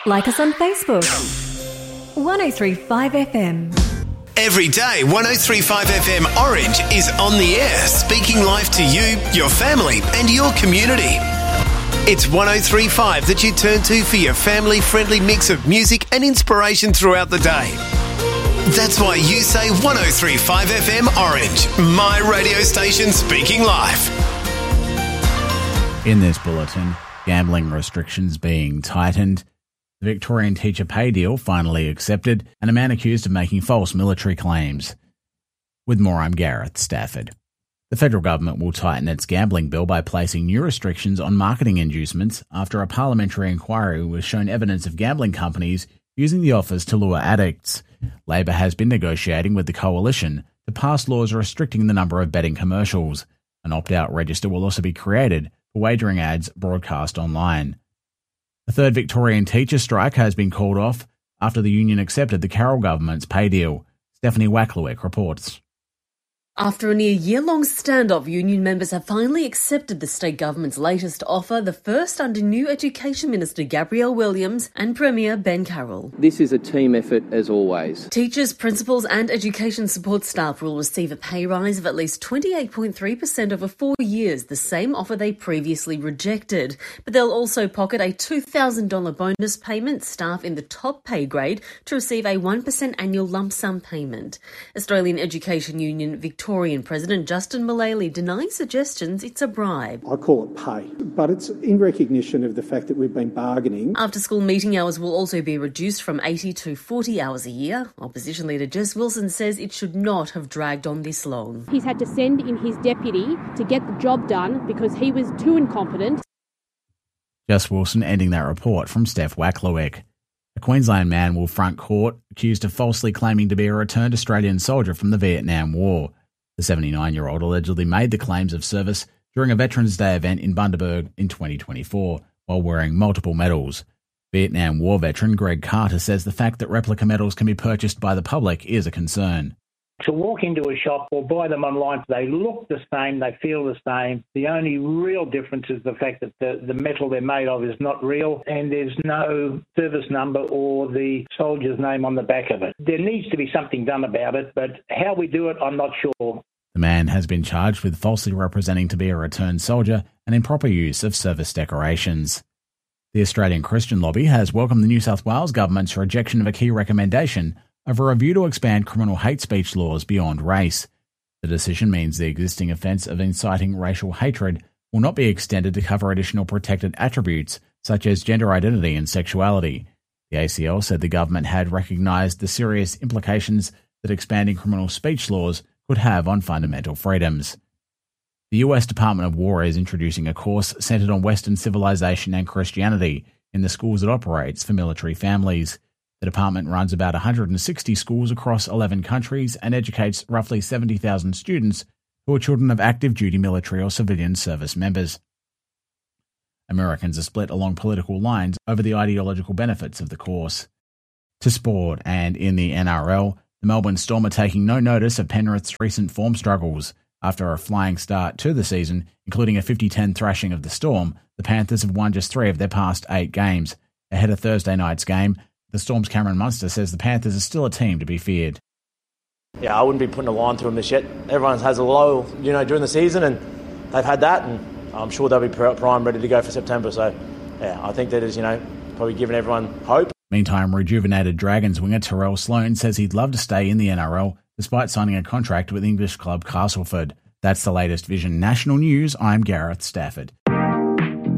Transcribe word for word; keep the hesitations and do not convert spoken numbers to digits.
Like us on Facebook. one oh three point five F M. Every day, one oh three point five F M Orange is on the air, speaking life to you, your family and your community. It's one oh three point five that you turn to for your family-friendly mix of music and inspiration throughout the day. That's why you say one oh three point five F M Orange, my radio station speaking life. In this bulletin, gambling restrictions being tightened, the Victorian teacher pay deal finally accepted, and a man accused of making false military claims. With more, I'm Gareth Stafford. The federal government will tighten its gambling bill by placing new restrictions on marketing inducements after a parliamentary inquiry was shown evidence of gambling companies using the offers to lure addicts. Labor has been negotiating with the coalition to pass laws restricting the number of betting commercials. An opt-out register will also be created for wagering ads broadcast online. A third Victorian teacher strike has been called off after the union accepted the Carroll government's pay deal. Stephanie Wacklewick reports. After a near year-long standoff, union members have finally accepted the state government's latest offer, the first under new Education Minister Gabrielle Williams and Premier Ben Carroll. This is a team effort as always. Teachers, principals and education support staff will receive a pay rise of at least twenty-eight point three percent over four years, the same offer they previously rejected. But they'll also pocket a two thousand dollars bonus payment, staff in the top pay grade to receive a one percent annual lump sum payment. Australian Education Union Victoria Victorian President Justin Mullally denies suggestions it's a bribe. I call it pay, but it's in recognition of the fact that we've been bargaining. After-school meeting hours will also be reduced from eighty to forty hours a year. Opposition leader Jess Wilson says it should not have dragged on this long. He's had to send in his deputy to get the job done because he was too incompetent. Jess Wilson ending that report from Steph Wacklewick. A Queensland man will front court accused of falsely claiming to be a returned Australian soldier from the Vietnam War. The seventy-nine-year-old allegedly made the claims of service during a Veterans Day event in Bundaberg in twenty twenty-four while wearing multiple medals. Vietnam War veteran Greg Carter says the fact that replica medals can be purchased by the public is a concern. To walk into a shop or buy them online, they look the same, they feel the same. The only real difference is the fact that the, the metal they're made of is not real and there's no service number or the soldier's name on the back of it. There needs to be something done about it, but how we do it, I'm not sure. The man has been charged with falsely representing to be a returned soldier and improper use of service decorations. The Australian Christian Lobby has welcomed the New South Wales government's rejection of a key recommendation of a review to expand criminal hate speech laws beyond race. The decision means the existing offence of inciting racial hatred will not be extended to cover additional protected attributes such as gender identity and sexuality. The A C L said the government had recognised the serious implications that expanding criminal speech laws could have on fundamental freedoms. The U S Department of War is introducing a course centred on Western civilization and Christianity in the schools it operates for military families. The department runs about one hundred sixty schools across eleven countries and educates roughly seventy thousand students who are children of active duty military or civilian service members. Americans are split along political lines over the ideological benefits of the course. To sport, and in the N R L, the Melbourne Storm are taking no notice of Penrith's recent form struggles. After a flying start to the season, including a fifty ten thrashing of the Storm, the Panthers have won just three of their past eight games. Ahead of Thursday night's game, the Storm's Cameron Munster says the Panthers are still a team to be feared. Yeah, I wouldn't be putting a line through them this yet. Everyone has a low, you know, during the season, and they've had that, and I'm sure they'll be prime, ready to go for September. So, yeah, I think that is, you know, probably giving everyone hope. Meantime, rejuvenated Dragons winger Terrell Sloan says he'd love to stay in the N R L despite signing a contract with English club Castleford. That's the latest Vision National News. I'm Gareth Stafford.